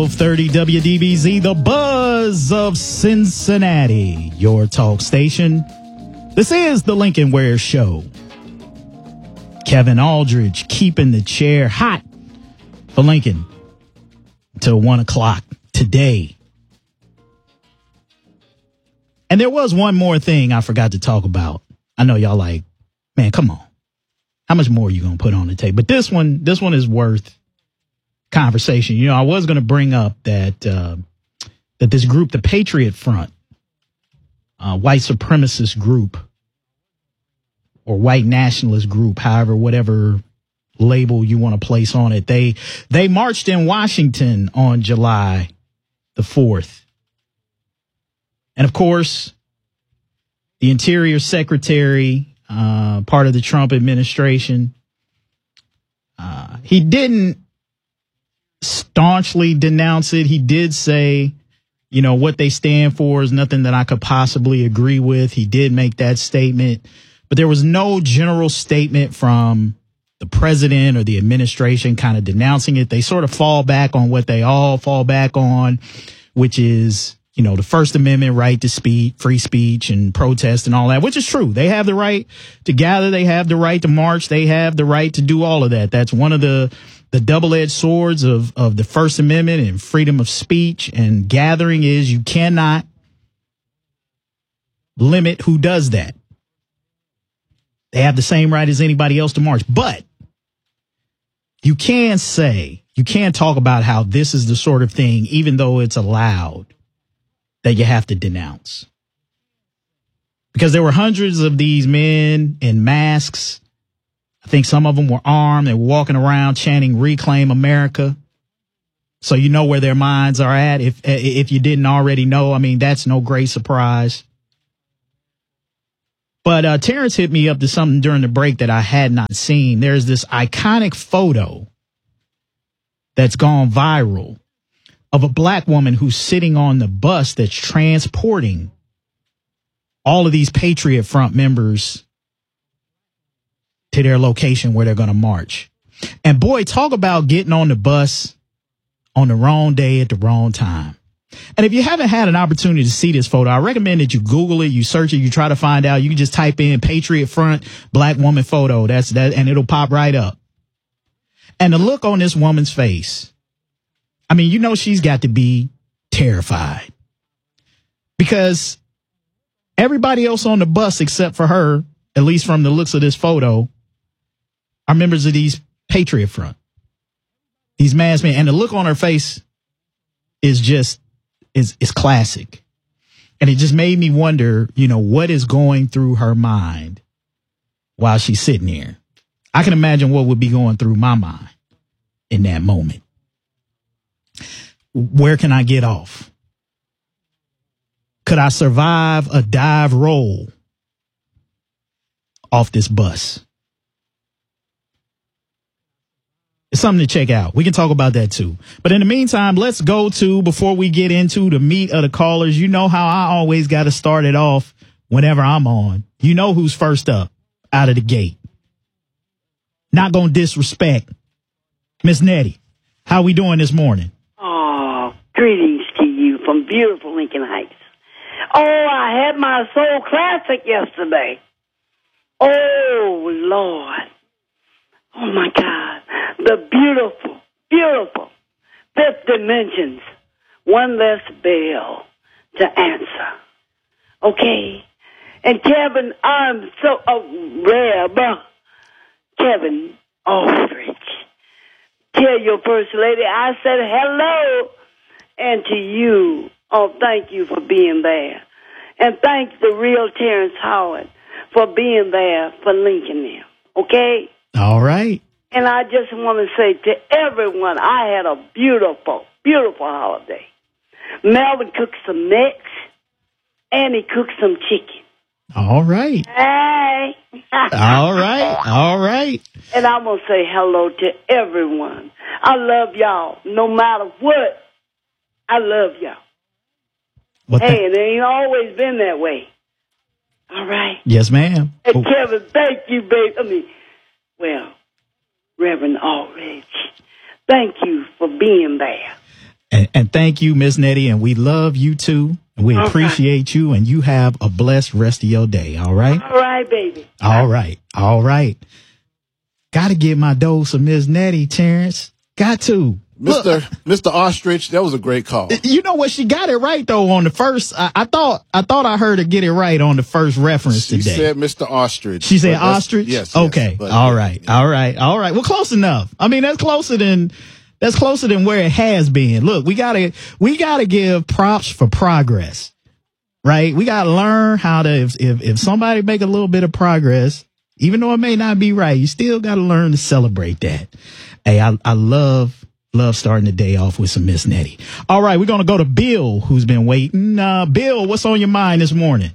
30 WDBZ, the buzz of Cincinnati, your talk station. This is the Lincoln Ware Show. Kevin Aldridge keeping the chair hot for Lincoln till 1 o'clock today. And there was one more thing I forgot to talk about. I know y'all like, man, come on. How much more are you going to put on the table? But this one is worth conversation. You know, I was going to bring up that this group, the Patriot Front, white supremacist group or white nationalist group, however, whatever label you want to place on it. They marched in Washington on July the 4th. And of course, the Interior Secretary, part of the Trump administration, he didn't staunchly denounce it. He did say, you know, what they stand for is nothing that I could possibly agree with. He did make that statement, but there was no general statement from the president or the administration kind of denouncing it. They sort of fall back on what they all fall back on, which is, you know, the First Amendment right to speak, free speech and protest and all that, which is true. They have the right to gather. They have the right to march. They have the right to do all of that. That's one of the double-edged swords of the First Amendment and freedom of speech and gathering is you cannot limit who does that. They have the same right as anybody else to march. But you can talk about how this is the sort of thing, even though it's allowed, that you have to denounce. Because there were hundreds of these men in masks. I think some of them were armed. They were walking around chanting "Reclaim America." So you know where their minds are at. If you didn't already know, I mean, that's no great surprise. But Terrence hit me up to something during the break that I had not seen. There's this iconic photo that's gone viral of a black woman who's sitting on the bus that's transporting all of these Patriot Front members to their location where they're going to march. And boy, talk about getting on the bus on the wrong day at the wrong time. And if you haven't had an opportunity to see this photo, I recommend that you Google it, you search it, you try to find out. You can just type in Patriot Front black woman photo. That's that, and it'll pop right up. And the look on this woman's face, I mean, you know, she's got to be terrified because everybody else on the bus except for her, at least from the looks of this photo, are members of these Patriot Front, these masked men. And the look on her face is just, is classic. And it just made me wonder, you know, what is going through her mind while she's sitting here. I can imagine what would be going through my mind in that moment. Where can I get off? Could I survive a dive roll off this bus? It's something to check out. We can talk about that too. But in the meantime, let's go to, before we get into the meat of the callers, you know how I always got to start it off whenever I'm on. You know who's first up out of the gate. Not going to disrespect Miss Nettie. How we doing this morning? Oh, greetings to you from beautiful Lincoln Heights. Oh, I had my soul classic yesterday. Oh, Lord. Oh, my God. The beautiful, beautiful Fifth Dimensions. One less bell to answer. Okay? And Kevin, I'm so, Reb, Kevin Aldridge. Tell your First Lady I said hello. And to you, oh, thank you for being there. And thank the real Terrence Howard for being there for Lincoln there. Okay? All right. And I just want to say to everyone, I had a beautiful, beautiful holiday. Melvin cooked some necks, and he cooked some chicken. All right. Hey. All right. All right. And I'm going to say hello to everyone. I love y'all, no matter what. I love y'all. Hey, and it ain't always been that way. All right? Yes, ma'am. And Kevin, thank you, babe. Reverend Aldridge, thank you for being there. And thank you, Miss Nettie. And we love you too. And we appreciate you. And you have a blessed rest of your day. All right. All right, baby. All right. All right. Got to get my dose of Miss Nettie, Terrence. Got to. Mr. Ostrich, that was a great call. You know what? She got it right though on the first. I thought I heard her get it right on the first reference today. She said Mr. Ostrich. She said ostrich. Yes. Okay. Yes, all right. Yeah. All right. All right. Well, close enough. I mean, that's closer than where it has been. Look, we gotta give props for progress, right? We gotta learn how to if somebody make a little bit of progress, even though it may not be right, you still gotta learn to celebrate that. Hey, I love starting the day off with some Miss Nettie. All right, we're going to go to Bill, who's been waiting. Bill, what's on your mind this morning?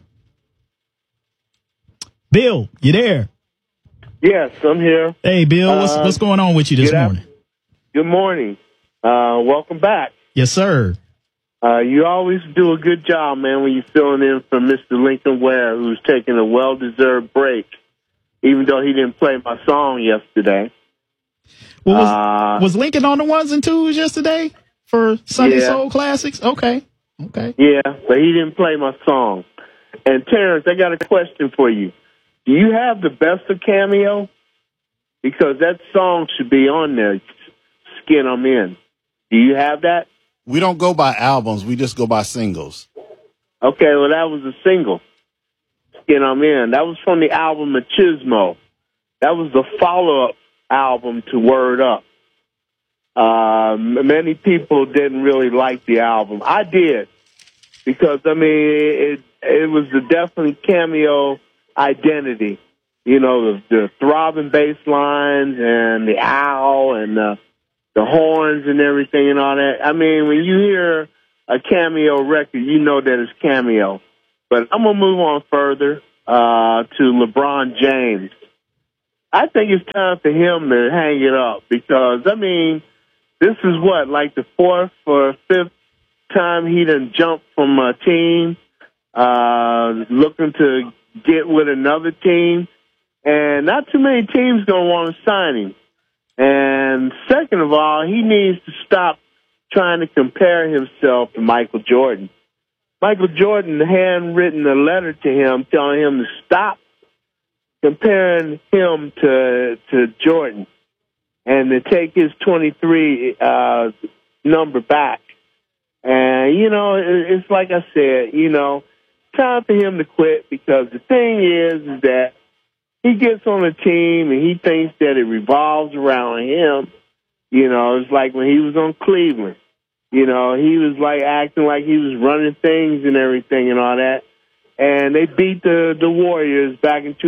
Bill, you there? Yes, I'm here. Hey, Bill, what's going on with you this morning? Good morning. Welcome back. Yes, sir. You always do a good job, man, when you're filling in for Mr. Lincoln Ware, who's taking a well-deserved break, even though he didn't play my song yesterday. Well, was Lincoln on the ones and twos yesterday for Sunday Soul Classics? Okay. Yeah, but he didn't play my song. And Terrence, I got a question for you. Do you have the best of Cameo? Because that song should be on there, Skin I'm In. Do you have that? We don't go by albums. We just go by singles. Okay, well, that was a single, Skin I'm In. That was from the album Machismo. That was the follow-up album to Word Up. Many people didn't really like the album. I did, because I mean it was the definitely Cameo identity. You know, the throbbing bass lines and the owl and the horns and everything and all that. I mean, when you hear a Cameo record, you know that it's Cameo. But I'm gonna move on further to LeBron James. I think it's time for him to hang it up because, I mean, this is like the fourth or fifth time he done jumped from a team, looking to get with another team. And not too many teams going to want to sign him. And second of all, he needs to stop trying to compare himself to Michael Jordan. Michael Jordan handwritten a letter to him telling him to stop comparing him to Jordan and to take his 23 number back. And, you know, it's like I said, you know, time for him to quit because the thing is that he gets on a team and he thinks that it revolves around him. You know, it's like when he was on Cleveland. You know, he was like acting like he was running things and everything and all that. And they beat the Warriors back in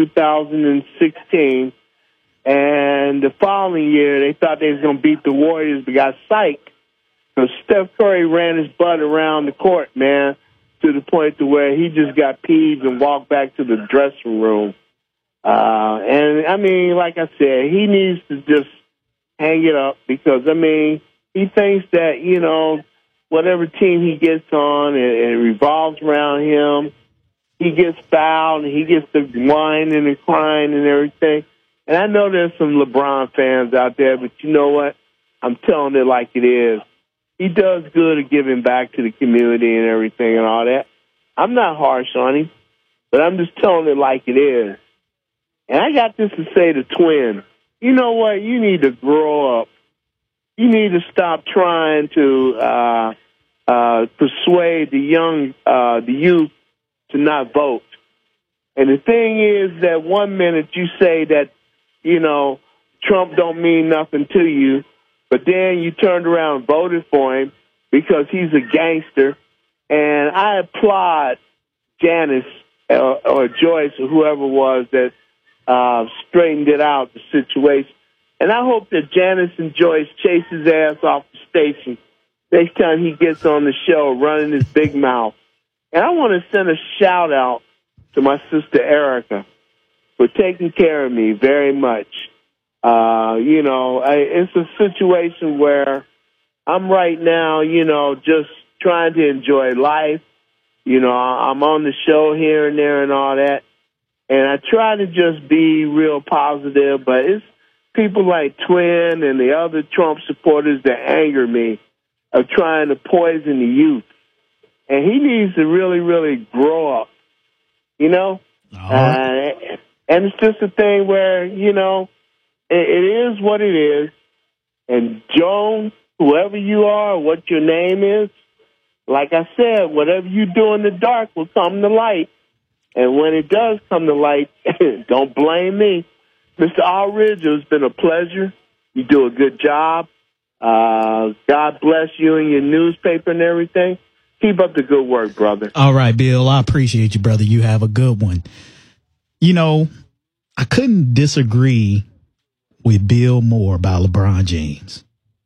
2016. And the following year, they thought they was going to beat the Warriors, but got psyched. Because Steph Curry ran his butt around the court, man, to the point to where he just got peeved and walked back to the dressing room. And, I mean, like I said, he needs to just hang it up because, I mean, he thinks that, you know, whatever team he gets on, it revolves around him. He gets fouled, and he gets the whining and crying and everything. And I know there's some LeBron fans out there, but you know what? I'm telling it like it is. He does good at giving back to the community and everything and all that. I'm not harsh on him, but I'm just telling it like it is. And I got this to say to Twin. You know what? You need to grow up. You need to stop trying to persuade the youth to not vote. And the thing is that 1 minute you say that, you know, Trump don't mean nothing to you, but then you turned around and voted for him because he's a gangster. And I applaud Janice or Joyce or whoever it was that straightened it out, the situation. And I hope that Janice and Joyce chase his ass off the station next time he gets on the show running his big mouth. And I want to send a shout-out to my sister Erica for taking care of me very much. You know, it's a situation where I'm right now, you know, just trying to enjoy life. You know, I'm on the show here and there and all that. And I try to just be real positive, but it's people like Twin and the other Trump supporters that anger me. of trying to poison the youth. And he needs to really, really grow up, you know? Right. And it's just a thing where, you know, it is what it is. And Joan, whoever you are, what your name is, like I said, whatever you do in the dark will come to light. And when it does come to light, don't blame me. Mr. Aldridge, it's been a pleasure. You do a good job. God bless you and your newspaper and everything. Keep up the good work, brother. All right, Bill, I appreciate you, brother. You have a good one. You know, I couldn't disagree with Bill more about LeBron James.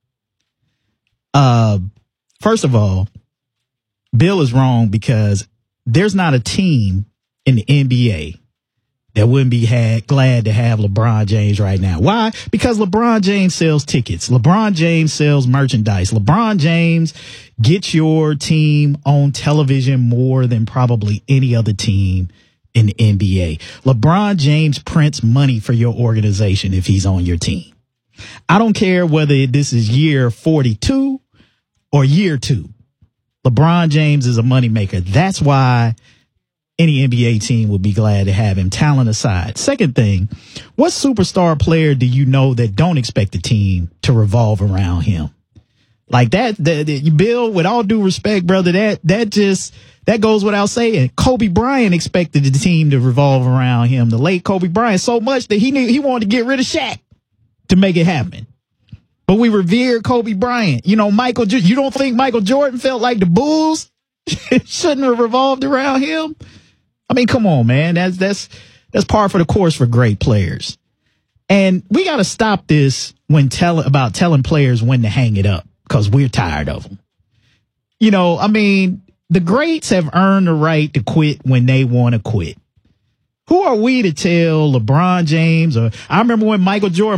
First of all, Bill is wrong because there's not a team in the NBA that wouldn't be glad to have LeBron James right now. Why? Because LeBron James sells tickets. LeBron James sells merchandise. LeBron James gets your team on television more than probably any other team in the NBA. LeBron James prints money for your organization if he's on your team. I don't care whether this is year 42 or year 2. LeBron James is a moneymaker. That's why any NBA team would be glad to have him, talent aside. Second thing, what superstar player do you know that don't expect the team to revolve around him? Like that, Bill, with all due respect, brother, that goes without saying. Kobe Bryant expected the team to revolve around him, the late Kobe Bryant, so much that he wanted to get rid of Shaq to make it happen. But we revered Kobe Bryant. You know, you don't think Michael Jordan felt like the Bulls shouldn't have revolved around him? I mean, come on, man. That's par for the course for great players. And we got to stop this about telling players when to hang it up, because we're tired of them. You know, I mean, the greats have earned the right to quit when they want to quit. Who are we to tell LeBron James? Or I remember when Michael Jordan